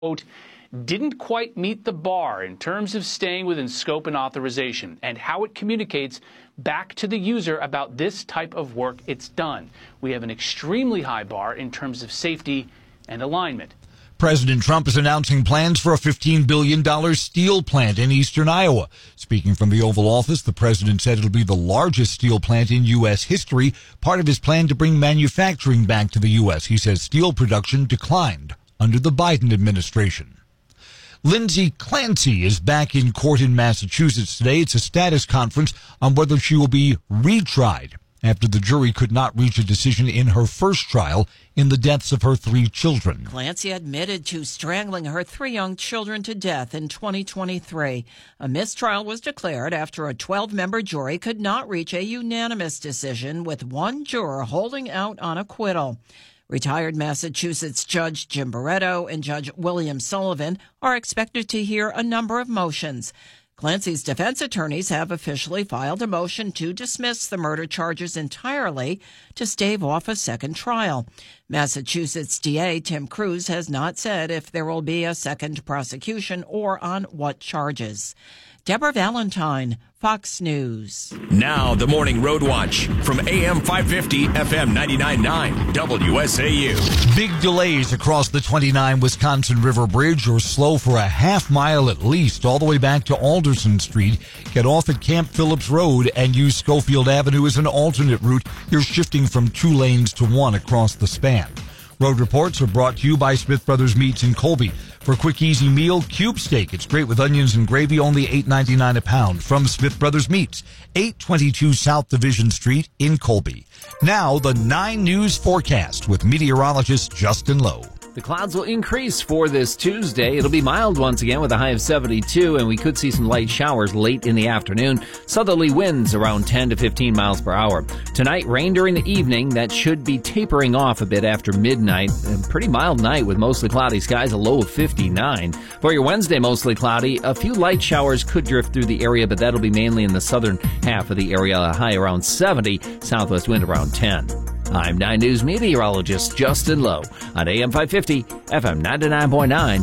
quote, didn't quite meet the bar in terms of staying within scope and authorization and how it communicates back to the user about this type of work it's done. We have an extremely high bar in terms of safety and alignment. President Trump is announcing plans for a $15 billion steel plant in eastern Iowa. Speaking from the Oval Office, the president said it'll be the largest steel plant in U.S. history, part of his plan to bring manufacturing back to the U.S. He says steel production declined under the Biden administration. Lindsay Clancy is back in court in Massachusetts today. It's a status conference on whether she will be retried after the jury could not reach a decision in her first trial in the deaths of her 3 children. Clancy admitted to strangling her 3 young children to death in 2023. A mistrial was declared after a 12-member jury could not reach a unanimous decision, with one juror holding out on acquittal. Retired Massachusetts Judge Jim Barretto and Judge William Sullivan are expected to hear a number of motions. Clancy's defense attorneys have officially filed a motion to dismiss the murder charges entirely to stave off a second trial. Massachusetts DA Tim Cruz has not said if there will be a second prosecution or on what charges. Deborah Valentine, Fox News. Now the Morning Road Watch from AM 550, FM 99.9, WSAU. Big delays across the 29 Wisconsin River Bridge are slow for a half mile at least, all the way back to Alderson Street. Get off at Camp Phillips Road and use Schofield Avenue as an alternate route. You're shifting from 2 lanes to 1 across the span. Road reports are brought to you by Smith Brothers Meats in Colby. For a quick, easy meal, cube steak. It's great with onions and gravy, only $8.99 a pound. From Smith Brothers Meats, 822 South Division Street in Colby. Now, the 9 News forecast with meteorologist Justin Lowe. The clouds will increase for this Tuesday. It'll be mild once again with a high of 72, and we could see some light showers late in the afternoon. Southerly winds around 10 to 15 miles per hour. Tonight, rain during the evening. That should be tapering off a bit after midnight. A pretty mild night with mostly cloudy skies, a low of 59. For your Wednesday, mostly cloudy. A few light showers could drift through the area, but that'll be mainly in the southern half of the area. A high around 70, southwest wind around 10. I'm 9 News meteorologist Justin Lowe on AM 550, FM 99.9,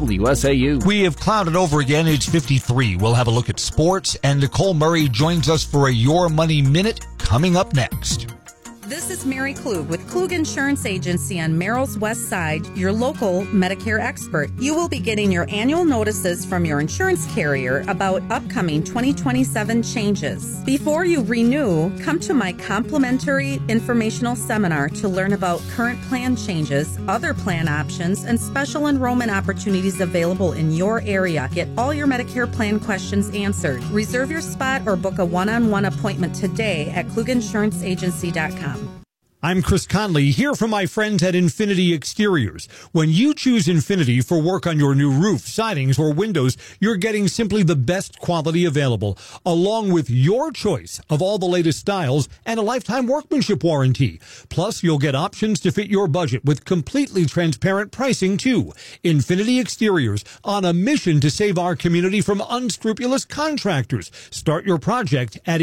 WSAU. We have clouded over again. It's 53. We'll have a look at sports, and Nicole Murray joins us for a Your Money Minute coming up next. This is Mary Klug with Klug Insurance Agency on Merrill's West Side, your local Medicare expert. You will be getting your annual notices from your insurance carrier about upcoming 2027 changes. Before you renew, come to my complimentary informational seminar to learn about current plan changes, other plan options, and special enrollment opportunities available in your area. Get all your Medicare plan questions answered. Reserve your spot or book a one-on-one appointment today at KlugInsuranceAgency.com. I'm Chris Conley, here from my friends at Infinity Exteriors. When you choose Infinity for work on your new roof, sidings, or windows, you're getting simply the best quality available, along with your choice of all the latest styles and a lifetime workmanship warranty. Plus, you'll get options to fit your budget with completely transparent pricing, too. Infinity Exteriors, on a mission to save our community from unscrupulous contractors. Start your project at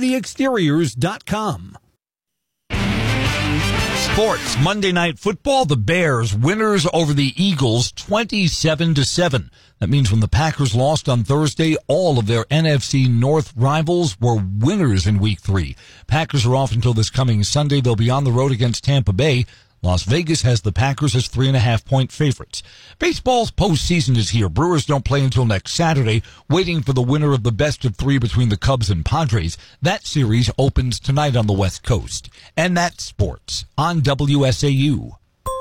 infinityexteriors.com. Sports, Monday Night Football, the Bears winners over the Eagles 27-7. That means when the Packers lost on Thursday, all of their NFC North rivals were winners in Week 3. Packers are off until this coming Sunday. They'll be on the road against Tampa Bay. Las Vegas has the Packers as 3.5-point favorites. Baseball's postseason is here. Brewers don't play until next Saturday, waiting for the winner of the best-of-3 between the Cubs and Padres. That series opens tonight on the West Coast. And that's sports on WSAU.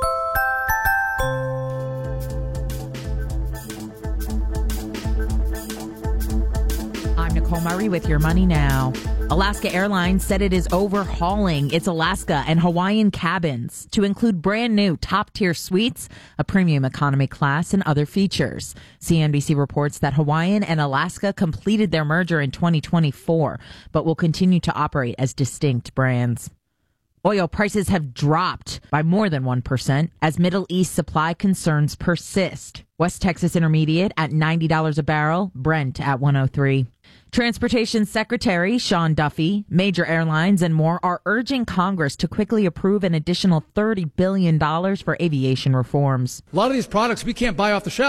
I'm Nicole Murray with Your Money Now. Alaska Airlines said it is overhauling its Alaska and Hawaiian cabins to include brand new top-tier suites, a premium economy class, and other features. CNBC reports that Hawaiian and Alaska completed their merger in 2024, but will continue to operate as distinct brands. Oil prices have dropped by more than 1% as Middle East supply concerns persist. West Texas Intermediate at $90 a barrel, Brent at $103. Transportation Secretary Sean Duffy, major airlines, and more are urging Congress to quickly approve an additional $30 billion for aviation reforms. A lot of these products we can't buy off the shelf.